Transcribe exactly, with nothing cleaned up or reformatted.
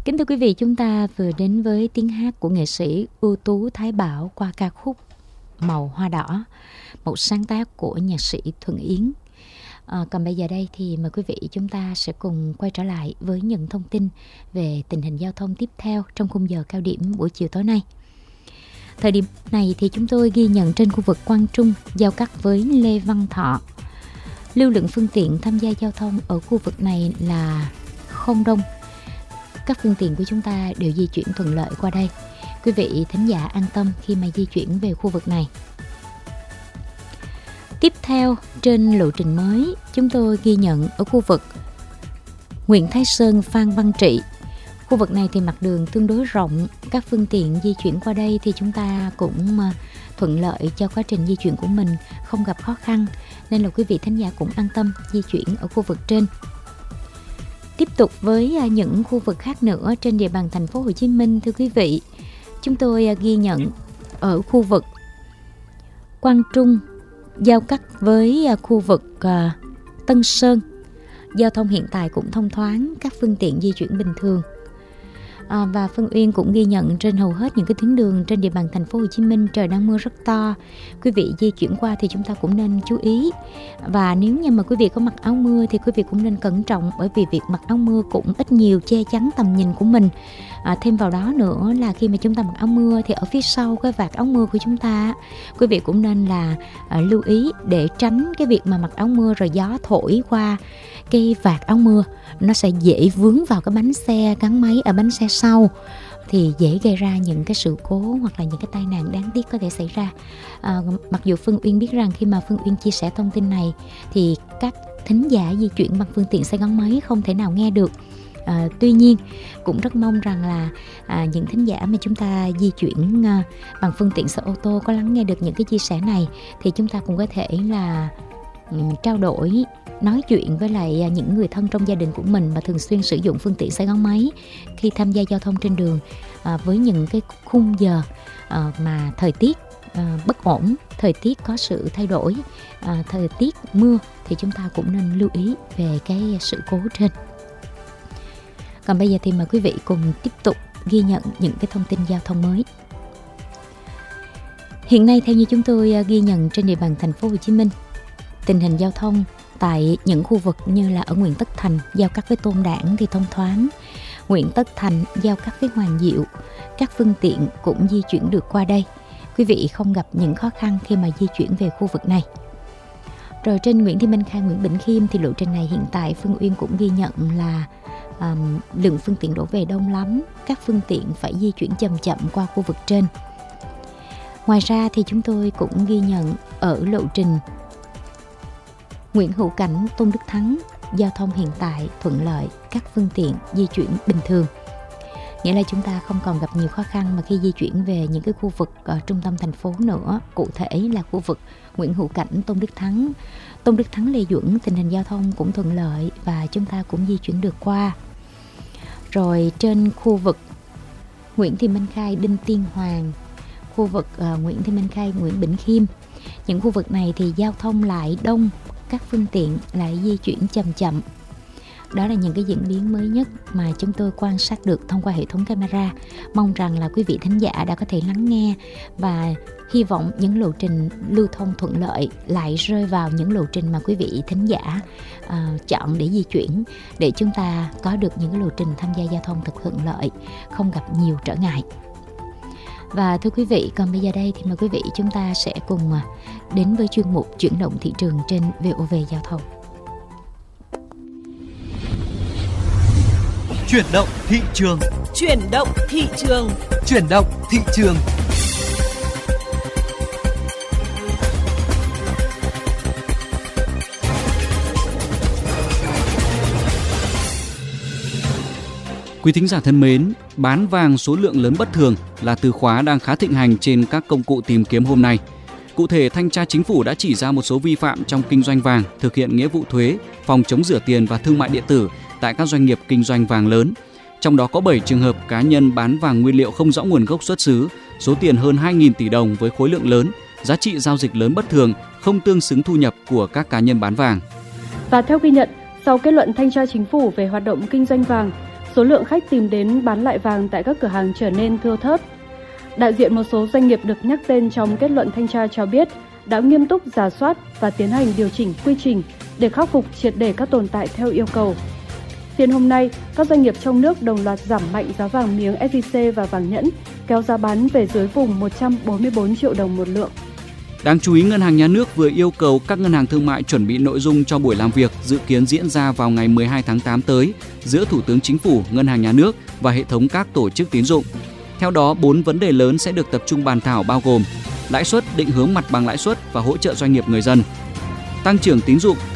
Kính thưa quý vị, chúng ta vừa đến với tiếng hát của nghệ sĩ ưu tú Thái Bảo qua ca khúc Màu Hoa Đỏ, một sáng tác của nhạc sĩ Thuận Yến. À, còn bây giờ đây thì mời quý vị chúng ta sẽ cùng quay trở lại với những thông tin về tình hình giao thông tiếp theo trong khung giờ cao điểm buổi chiều tối nay. Thời điểm này thì chúng tôi ghi nhận trên khu vực Quang Trung giao cắt với Lê Văn Thọ. Lưu lượng phương tiện tham gia giao thông ở khu vực này là không đông. Các phương tiện của chúng ta đều di chuyển thuận lợi qua đây. Quý vị thính giả an tâm khi mà di chuyển về khu vực này. Tiếp theo, trên lộ trình mới, chúng tôi ghi nhận ở khu vực Nguyễn Thái Sơn, Phan Văn Trị. Khu vực này thì mặt đường tương đối rộng, các phương tiện di chuyển qua đây thì chúng ta cũng thuận lợi cho quá trình di chuyển của mình, không gặp khó khăn, nên là quý vị thính giả cũng an tâm di chuyển ở khu vực trên. Tiếp tục với những khu vực khác nữa trên địa bàn thành phố Hồ Chí Minh, thưa quý vị, chúng tôi ghi nhận ở khu vực Quang Trung giao cắt với khu vực Tân Sơn, giao thông hiện tại cũng thông thoáng, các phương tiện di chuyển bình thường. À, và Phân Uyên cũng ghi nhận trên hầu hết những cái tuyến đường trên địa bàn thành phố Hồ Chí Minh trời đang mưa rất to. Quý vị di chuyển qua thì chúng ta cũng nên chú ý. Và nếu như mà quý vị có mặc áo mưa thì quý vị cũng nên cẩn trọng, bởi vì việc mặc áo mưa cũng ít nhiều che chắn tầm nhìn của mình. À, thêm vào đó nữa là khi mà chúng ta mặc áo mưa thì ở phía sau cái vạt áo mưa của chúng ta, quý vị cũng nên là à, lưu ý để tránh cái việc mà mặc áo mưa rồi gió thổi qua cái vạt áo mưa, nó sẽ dễ vướng vào cái bánh xe, gắn máy ở bánh xe sau, thì dễ gây ra những cái sự cố hoặc là những cái tai nạn đáng tiếc có thể xảy ra. À, mặc dù Phương Uyên biết rằng khi mà Phương Uyên chia sẻ thông tin này thì các thính giả di chuyển bằng phương tiện xe gắn máy không thể nào nghe được. À, tuy nhiên cũng rất mong rằng là à, những thính giả mà chúng ta di chuyển à, bằng phương tiện xe ô tô có lắng nghe được những cái chia sẻ này thì chúng ta cũng có thể là um, trao đổi, nói chuyện với lại những người thân trong gia đình của mình mà thường xuyên sử dụng phương tiện xe gắn máy khi tham gia giao thông trên đường, à, với những cái khung giờ à, mà thời tiết à, bất ổn, thời tiết có sự thay đổi, à, thời tiết mưa thì chúng ta cũng nên lưu ý về cái sự cố trên. Còn bây giờ thì mời quý vị cùng tiếp tục ghi nhận những cái thông tin giao thông mới. Hiện nay theo như chúng tôi ghi nhận trên địa bàn thành phố Hồ Chí Minh, tình hình giao thông tại những khu vực như là ở Nguyễn Tất Thành giao cắt với Tôn Đản thì thông thoáng. Nguyễn Tất Thành giao cắt với Hoàng Diệu, các phương tiện cũng di chuyển được qua đây. Quý vị không gặp những khó khăn khi mà di chuyển về khu vực này. Rồi trên Nguyễn Thị Minh Khai, Nguyễn Bỉnh Khiêm thì lộ trình này hiện tại Phương Uyên cũng ghi nhận là um, lượng phương tiện đổ về đông lắm, các phương tiện phải di chuyển chậm chậm qua khu vực trên. Ngoài ra thì chúng tôi cũng ghi nhận ở lộ trình Nguyễn Hữu Cảnh, Tôn Đức Thắng, giao thông hiện tại thuận lợi, các phương tiện di chuyển bình thường. Nghĩa là chúng ta không còn gặp nhiều khó khăn mà khi di chuyển về những cái khu vực ở trung tâm thành phố nữa. Cụ thể là khu vực Nguyễn Hữu Cảnh, Tôn Đức Thắng, Tôn Đức Thắng, Lê Duẩn, tình hình giao thông cũng thuận lợi và chúng ta cũng di chuyển được qua. Rồi trên khu vực Nguyễn Thị Minh Khai, Đinh Tiên Hoàng, khu vực uh, Nguyễn Thị Minh Khai, Nguyễn Bỉnh Khiêm, những khu vực này thì giao thông lại đông, các phương tiện lại di chuyển chậm chậm. Đó là những cái diễn biến mới nhất mà chúng tôi quan sát được thông qua hệ thống camera. Mong rằng là quý vị thính giả đã có thể lắng nghe và hy vọng những lộ trình lưu thông thuận lợi lại rơi vào những lộ trình mà quý vị thính giả uh, chọn để di chuyển, để chúng ta có được những cái lộ trình tham gia giao thông thật thuận lợi, không gặp nhiều trở ngại. Và thưa quý vị, còn bây giờ đây thì mời quý vị chúng ta sẽ cùng đến với chuyên mục chuyển động thị trường trên vê o vê Giao thông. Chuyển động thị trường. Chuyển động thị trường. Chuyển động thị trường. Quý thính giả thân mến, bán vàng số lượng lớn bất thường là từ khóa đang khá thịnh hành trên các công cụ tìm kiếm hôm nay. Cụ thể, Thanh tra Chính phủ đã chỉ ra một số vi phạm trong kinh doanh vàng, thực hiện nghĩa vụ thuế, phòng chống rửa tiền và thương mại điện tử tại các doanh nghiệp kinh doanh vàng lớn. Trong đó có bảy trường hợp cá nhân bán vàng nguyên liệu không rõ nguồn gốc xuất xứ, số tiền hơn hai nghìn tỷ đồng với khối lượng lớn, giá trị giao dịch lớn bất thường, không tương xứng thu nhập của các cá nhân bán vàng. Và theo ghi nhận, sau kết luận Thanh tra Chính phủ về hoạt động kinh doanh vàng, số lượng khách tìm đến bán lại vàng tại các cửa hàng trở nên thưa thớt. Đại diện một số doanh nghiệp được nhắc tên trong kết luận thanh tra cho biết đã nghiêm túc rà soát và tiến hành điều chỉnh quy trình để khắc phục triệt để các tồn tại theo yêu cầu. Phiên hôm nay, các doanh nghiệp trong nước đồng loạt giảm mạnh giá vàng miếng ét gi xê và vàng nhẫn, kéo giá bán về dưới vùng một trăm bốn mươi tư triệu đồng một lượng. Đáng chú ý, Ngân hàng Nhà nước vừa yêu cầu các ngân hàng thương mại chuẩn bị nội dung cho buổi làm việc dự kiến diễn ra vào ngày mười hai tháng tám tới giữa Thủ tướng Chính phủ, Ngân hàng Nhà nước và hệ thống các tổ chức tín dụng. Theo đó, bốn vấn đề lớn sẽ được tập trung bàn thảo bao gồm lãi suất, định hướng mặt bằng lãi suất và hỗ trợ doanh nghiệp người dân, tăng trưởng tín dụng,